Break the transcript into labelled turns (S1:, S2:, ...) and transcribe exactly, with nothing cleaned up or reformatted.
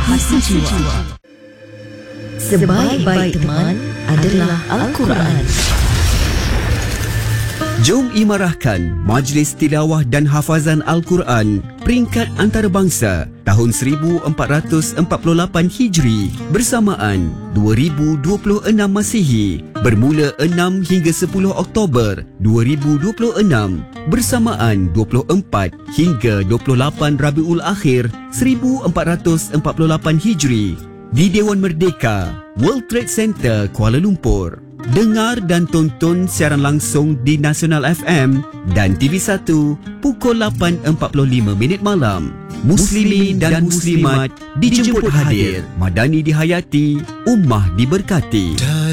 S1: Bahasa Jiwa. Sebaik-baik teman adalah Al-Quran.
S2: Jom imarahkan Majlis Tilawah dan Hafazan Al-Quran Peringkat Antarabangsa tahun seribu empat ratus empat puluh lapan Hijri bersamaan dua ribu dua puluh enam Masihi bermula enam hingga sepuluh Oktober dua ribu dua puluh enam bersamaan dua puluh empat hingga dua puluh lapan Rabiul Akhir seribu empat ratus empat puluh lapan Hijri di Dewan Merdeka, World Trade Center, Kuala Lumpur. Dengar dan tonton siaran langsung di Nasional F M dan T V satu pukul lapan empat puluh lima minit malam. Muslimin dan Muslimat dijemput hadir. Madani dihayati, ummah diberkati.